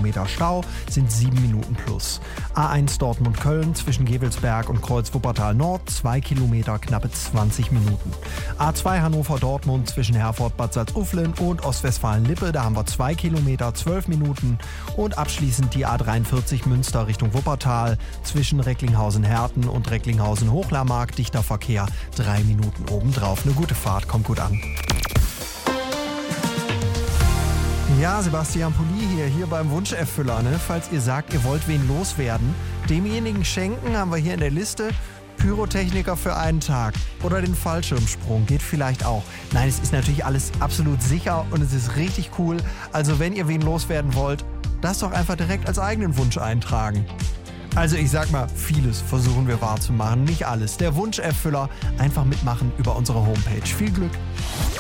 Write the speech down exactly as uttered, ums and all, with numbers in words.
Kilometer Stau sind sieben Minuten plus. A eins Dortmund-Köln zwischen Gevelsberg und Kreuz-Wuppertal Nord zwei Kilometer, knappe zwanzig Minuten. A zwei Hannover-Dortmund zwischen Herford-Bad Salzuflen und Ostwestfalen-Lippe, da haben wir zwei Kilometer, zwölf Minuten. Und abschließend die A dreiundvierzig Münster Richtung Wuppertal zwischen Recklinghausen-Herten und Recklinghausen-Hochlermark, dichter Verkehr, drei Minuten obendrauf. Eine gute Fahrt, kommt gut an. Ja, Sebastian Pulli hier, hier beim Wunscherfüller, ne? Falls ihr sagt, ihr wollt wen loswerden, demjenigen schenken, haben wir hier in der Liste, Pyrotechniker für einen Tag oder den Fallschirmsprung, geht vielleicht auch. Nein, es ist natürlich alles absolut sicher und es ist richtig cool. Also wenn ihr wen loswerden wollt, das doch einfach direkt als eigenen Wunsch eintragen. Also ich sag mal, vieles versuchen wir wahrzumachen, nicht alles. Der Wunscherfüller, einfach mitmachen über unsere Homepage. Viel Glück!